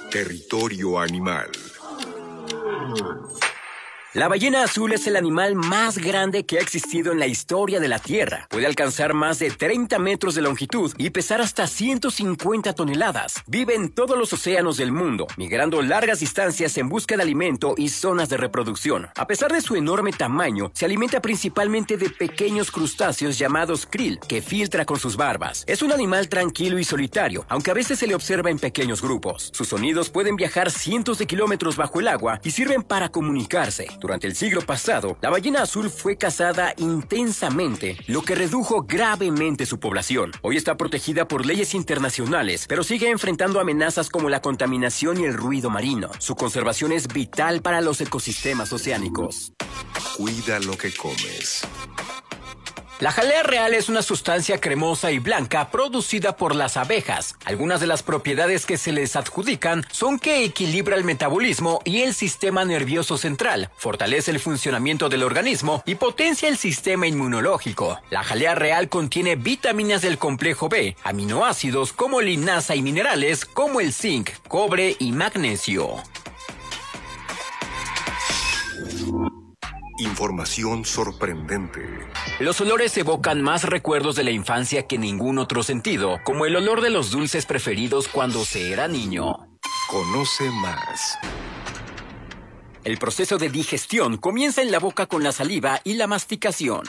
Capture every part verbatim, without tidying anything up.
Territorio Animal. La ballena azul es el animal más grande que ha existido en la historia de la Tierra. Puede alcanzar más de treinta metros de longitud y pesar hasta ciento cincuenta toneladas. Vive en todos los océanos del mundo, migrando largas distancias en busca de alimento y zonas de reproducción. A pesar de su enorme tamaño, se alimenta principalmente de pequeños crustáceos llamados krill, que filtra con sus barbas. Es un animal tranquilo y solitario, aunque a veces se le observa en pequeños grupos. Sus sonidos pueden viajar cientos de kilómetros bajo el agua y sirven para comunicarse. Durante el siglo pasado, la ballena azul fue cazada intensamente, lo que redujo gravemente su población. Hoy está protegida por leyes internacionales, pero sigue enfrentando amenazas como la contaminación y el ruido marino. Su conservación es vital para los ecosistemas oceánicos. Cuida lo que comes. La jalea real es una sustancia cremosa y blanca producida por las abejas. Algunas de las propiedades que se les adjudican son que equilibra el metabolismo y el sistema nervioso central, fortalece el funcionamiento del organismo y potencia el sistema inmunológico. La jalea real contiene vitaminas del complejo B, aminoácidos como linaza y minerales como el zinc, cobre y magnesio. Información sorprendente. Los olores evocan más recuerdos de la infancia que ningún otro sentido, como el olor de los dulces preferidos cuando se era niño. Conoce más. El proceso de digestión comienza en la boca con la saliva y la masticación.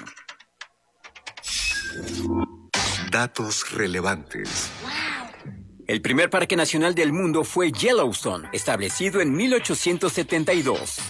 Datos relevantes. El primer parque nacional del mundo fue Yellowstone, establecido en mil ochocientos setenta y dos.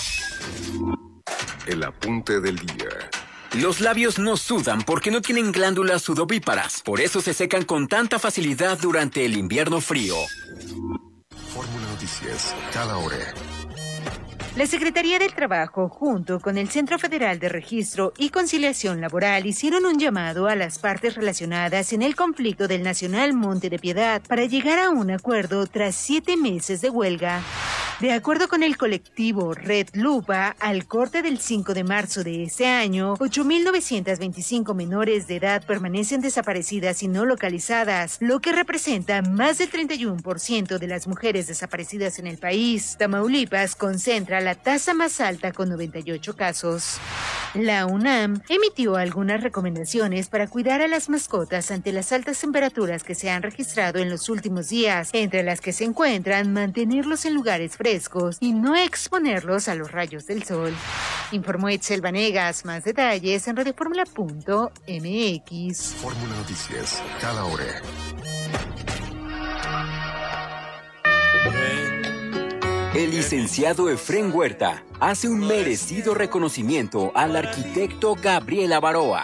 El apunte del día. Los labios no sudan porque no tienen glándulas sudovíparas. Por eso se secan con tanta facilidad durante el invierno frío. Fórmula Noticias, cada hora. La Secretaría del Trabajo, junto con el Centro Federal de Registro y Conciliación Laboral, hicieron un llamado a las partes relacionadas en el conflicto del Nacional Monte de Piedad para llegar a un acuerdo tras siete meses de huelga. De acuerdo con el colectivo Red Lupa, al corte del cinco de marzo de este año, ocho mil novecientos veinticinco menores de edad permanecen desaparecidas y no localizadas, lo que representa más del treinta y uno por ciento de las mujeres desaparecidas en el país. Tamaulipas concentra la tasa más alta con noventa y ocho casos. La UNAM emitió algunas recomendaciones para cuidar a las mascotas ante las altas temperaturas que se han registrado en los últimos días, entre las que se encuentran mantenerlos en lugares frescos y no exponerlos a los rayos del sol. Informó Etzel Vanegas. Más detalles en radioformula punto m x. Fórmula Noticias, cada hora. El licenciado Efrén Huerta hace un merecido reconocimiento al arquitecto Gabriel Avaroa.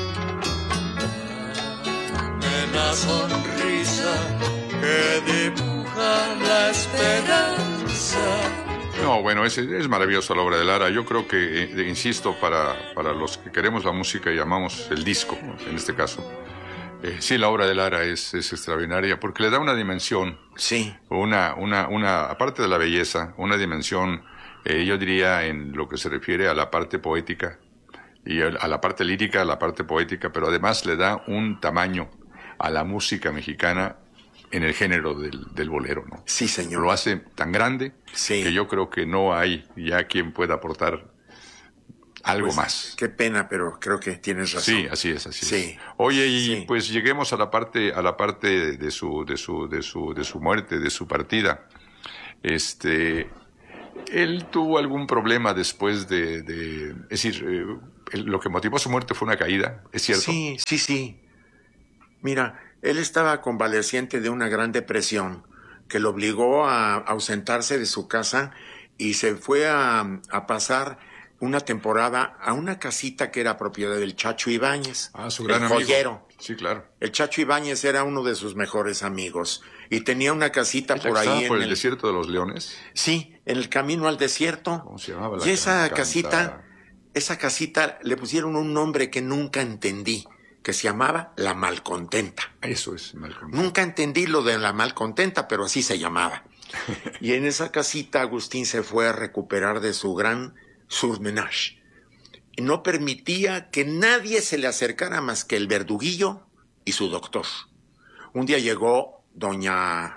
Una sonrisa que dibuja la esperanza. No, bueno, es, es maravillosa la obra de Lara. Yo creo que, eh, insisto, para, para los que queremos la música y amamos el disco, en este caso, eh, sí, la obra de Lara es, es extraordinaria porque le da una dimensión. Sí. Una, una, una, aparte de la belleza, una dimensión, eh, yo diría, en lo que se refiere a la parte poética y a, a la parte lírica, a la parte poética, pero además le da un tamaño a la música mexicana en el género del, del bolero, ¿no? Sí, señor. Lo hace tan grande sí. que yo creo que no hay ya quien pueda aportar algo pues, más. Qué pena, pero creo que tienes razón. Sí, así es, así sí. es. Oye, y sí. pues lleguemos a la parte, a la parte de su, de su, de su, de su muerte, de su partida. Este, él tuvo algún problema después de, de es decir, eh, el, lo que motivó su muerte fue una caída, ¿es cierto? Sí, sí, sí. Mira, él estaba convaleciente de una gran depresión que lo obligó a ausentarse de su casa y se fue a, a pasar una temporada a una casita que era propiedad del Chacho Ibáñez. Ah, su gran el amigo. joyero. Sí, claro. El Chacho Ibáñez era uno de sus mejores amigos y tenía una casita por ahí. ¿Estaba por en el, el desierto de los Leones? Sí, en el camino al desierto. ¿Cómo se llamaba la Y esa que casita, esa casita le pusieron un nombre que nunca entendí, que se llamaba La Malcontenta. Eso es, Malcontenta. Nunca entendí lo de La Malcontenta, pero así se llamaba. Y en esa casita Agustín se fue a recuperar de su gran surmenage. Y no permitía que nadie se le acercara más que el verduguillo y su doctor. Un día llegó doña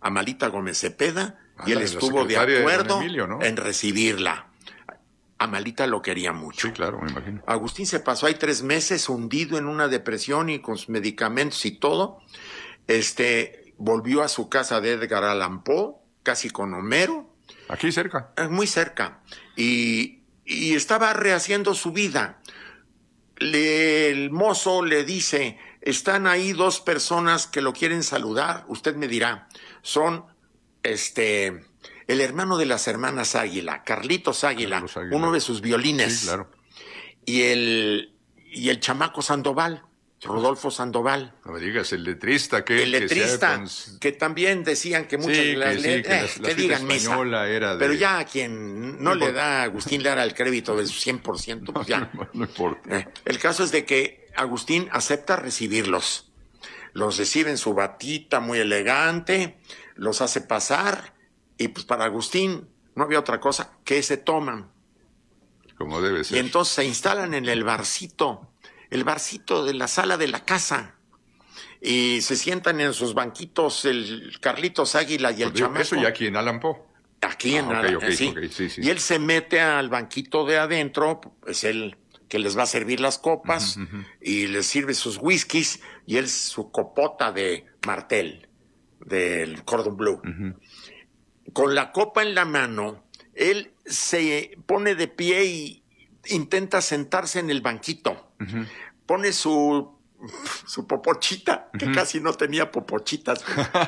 Amalita Gómez Cepeda, y Ándale, él la estuvo de secretaria de don acuerdo Emilio, ¿no? en recibirla. Amalita lo quería mucho. Sí, claro, me imagino. Agustín se pasó ahí tres meses hundido en una depresión y con sus medicamentos y todo. Este, volvió a su casa de Edgar Allan Poe, casi con Homero, Aquí cerca. eh, muy cerca, y, y estaba rehaciendo su vida. Le- el mozo le dice, están ahí dos personas que lo quieren saludar, usted me dirá, son este el hermano de las hermanas Águila, Carlitos Águila, Carlos Águila. uno de sus violines, Sí, claro. y el y el chamaco Sandoval, Rodolfo Sandoval, No me digas, el letrista que... el que sea letrista, con- que también decían que muchas Sí, de las que sí, le- que eh, la- la que suite digan misa. española era de... Pero ya a quien no No le importa. da a Agustín Lara el crédito de su cien por ciento, pues ya. No, no importa. Eh, el caso es de que Agustín acepta recibirlos. Los recibe en su batita muy elegante, los hace pasar, y pues para Agustín no había otra cosa que se toman. Como debe Y ser. entonces se instalan en el barcito, el barcito de la sala de la casa. Y se sientan en sus banquitos el Carlitos Águila y el Digo, chamaco. Eso ya aquí en Allan Poe. Aquí en Ah, ok, la- ok, sí. ok, sí, sí. Y él se mete al banquito de adentro, es él que les va a servir las copas y les sirve sus whiskies y él su copota de Martel, del Cordon Bleu. Con la copa en la mano, él se pone de pie y intenta sentarse en el banquito. Pone su su popochita, que casi no tenía popochitas.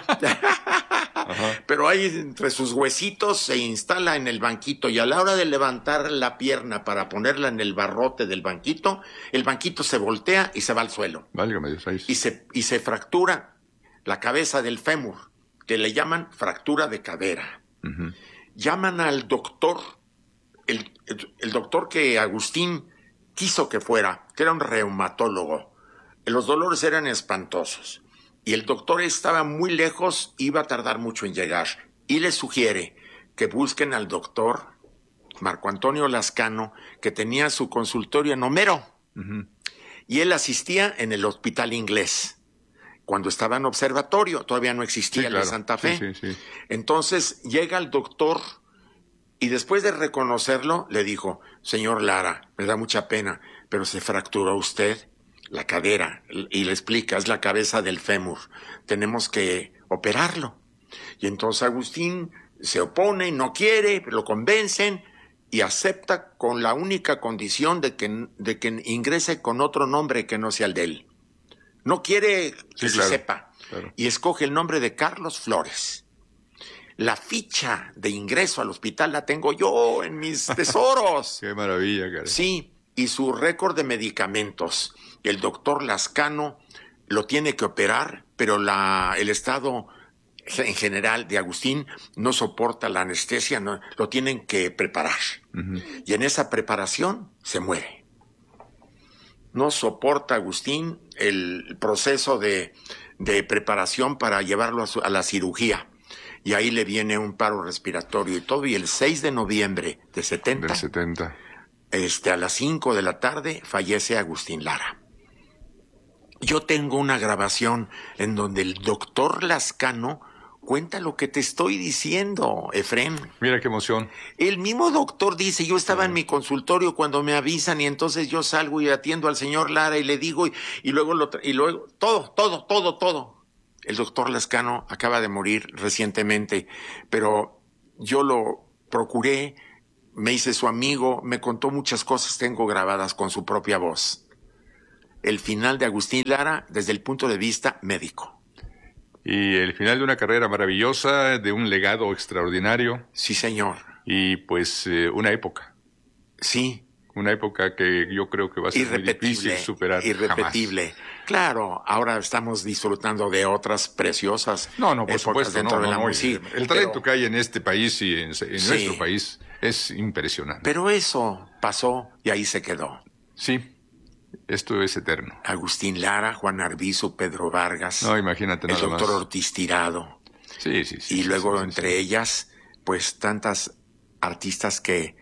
Pero ahí entre sus huesitos se instala en el banquito y a la hora de levantar la pierna para ponerla en el barrote del banquito, el banquito se voltea y se va al suelo. Válgame Dios, ahí. Y se, y se fractura la cabeza del fémur, que le llaman fractura de cadera. Llaman al doctor, el, el, el doctor que Agustín quiso que fuera, que era un reumatólogo. Los dolores eran espantosos y el doctor estaba muy lejos, iba a tardar mucho en llegar, y le sugiere que busquen al doctor Marco Antonio Lascano, que tenía su consultorio en Homero, y él asistía en el Hospital Inglés cuando estaba en observatorio, todavía no existía Sí, el claro. de Santa Fe. Sí, sí, sí. Entonces llega el doctor y después de reconocerlo le dijo, señor Lara, me da mucha pena, pero se fracturó usted la cadera, y le explica, es la cabeza del fémur, tenemos que operarlo. Y entonces Agustín se opone, no quiere, lo convencen y acepta con la única condición de que, de que ingrese con otro nombre que no sea el de él. No quiere que Sí, se claro, sepa. claro. Y escoge el nombre de Carlos Flores. La ficha de ingreso al hospital la tengo yo en mis tesoros. Qué maravilla, caray. Sí, y su récord de medicamentos. El doctor Lascano lo tiene que operar, pero la, el estado en general de Agustín no soporta la anestesia, no, lo tienen que preparar. Y en esa preparación se muere. No soporta Agustín el proceso de, de preparación para llevarlo a, su, a la cirugía. Y ahí le viene un paro respiratorio y todo. Y el seis de noviembre de setenta, Del setenta. este, a las cinco de la tarde, fallece Agustín Lara. Yo tengo una grabación en donde el doctor Lascano cuenta lo que te estoy diciendo, Efrén. Mira qué emoción. El mismo doctor dice, yo estaba en mi consultorio cuando me avisan y entonces yo salgo y atiendo al señor Lara y le digo y, y luego lo tra- y luego todo, todo, todo, todo. El doctor Lascano acaba de morir recientemente, pero yo lo procuré, me hice su amigo, me contó muchas cosas, tengo grabadas con su propia voz. El final de Agustín Lara desde el punto de vista médico. Y el final de una carrera maravillosa, de un legado extraordinario Sí, señor. y pues eh, una época. Sí. Una época que yo creo que va a ser muy difícil Irrepetible. superar. Irrepetible. Claro, ahora estamos disfrutando de otras preciosas No, no, por épocas supuesto. dentro No, de no, la no, música. El talento Pero- que hay en este país y en, en Sí. nuestro país es impresionante. Pero eso pasó y ahí se quedó. Sí, esto es eterno. Agustín Lara, Juan Arbizu, Pedro Vargas, No, imagínate el nada doctor más. Ortiz Tirado, Sí, sí, sí. y sí, luego sí, sí, entre sí. ellas, pues tantas artistas que,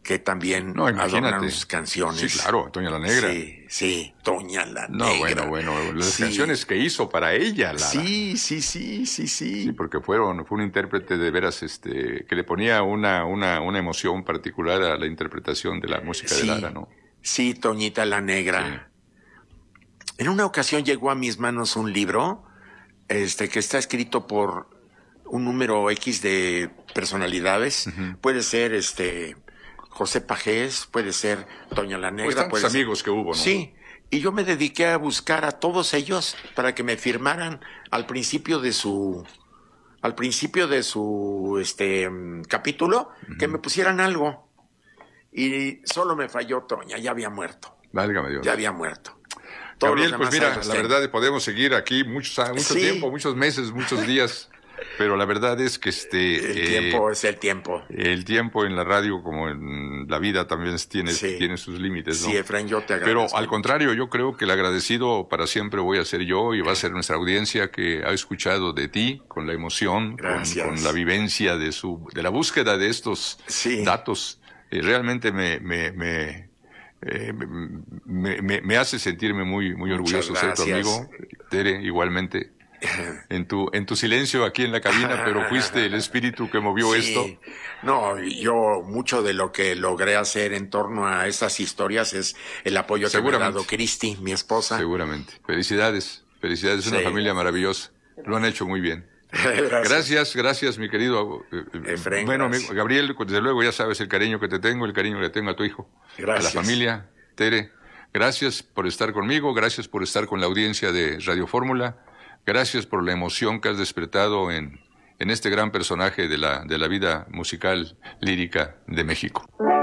que también No, imagínate. adornaron sus canciones. Sí, claro, Toña la Negra. Sí, sí, Toña la No, Negra. bueno, bueno, las Sí. canciones que hizo para ella, Lara. Sí, sí, sí, sí, sí. Sí, porque fueron, fue un intérprete de veras, este, que le ponía una, una, una emoción particular a la interpretación de la música Sí. de Lara, ¿no? Sí, Toñita la Negra. En una ocasión llegó a mis manos un libro, este, que está escrito por un número X de personalidades. Ujú. Puede ser, este, José Pajés, puede ser Toña la Negra. Pues tantos puede ser- amigos que hubo, ¿no? Sí, y yo me dediqué a buscar a todos ellos para que me firmaran al principio de su, al principio de su, este, mm, capítulo, que me pusieran algo. Y solo me falló Toña, ya había muerto, Válgame Dios. ya había muerto. Todos Gabriel, los pues demás mira, ahí los la tengo. verdad podemos seguir aquí muchos, mucho Sí. tiempo, muchos meses, muchos días, pero la verdad es que este El eh, tiempo es el tiempo. el tiempo en la radio como en la vida también tiene, Sí. tiene sus límites, ¿no? Sí, Efraín, yo te Pero agradezco. al contrario, yo creo que el agradecido para siempre voy a ser yo y va a ser nuestra audiencia que ha escuchado de ti con la emoción, con, Gracias. con la vivencia de su de la búsqueda de estos Sí. datos. Eh, realmente me me me, eh, me, me- me hace sentirme muy muy Muchas orgulloso de ser tu gracias. amigo, Tere, igualmente. En tu en tu silencio aquí en la cabina, pero fuiste el espíritu que movió Sí. esto. No, yo mucho de lo que logré hacer en torno a estas historias es el apoyo que me ha Seguramente. dado Cristi, mi esposa. Seguramente. Felicidades, felicidades, es una Sí. familia maravillosa. Lo han hecho muy bien. Gracias. Gracias, gracias, mi querido. eh, eh, Efraín, bueno, gracias. amigo Gabriel, pues, desde luego ya sabes el cariño que te tengo, el cariño que le tengo a tu hijo, Gracias. a la familia, Tere. Gracias por estar conmigo, gracias por estar con la audiencia de Radio Fórmula, gracias por la emoción que has despertado en, en este gran personaje de la, de la vida musical lírica de México.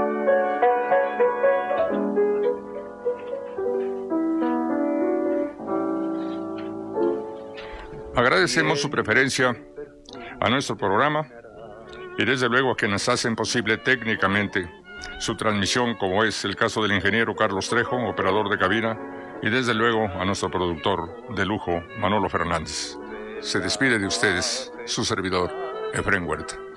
Agradecemos su preferencia a nuestro programa y desde luego a quienes hacen posible técnicamente su transmisión, como es el caso del ingeniero Carlos Trejo, operador de cabina, y desde luego a nuestro productor de lujo, Manolo Fernández. Se despide de ustedes su servidor, Efraín Huerta.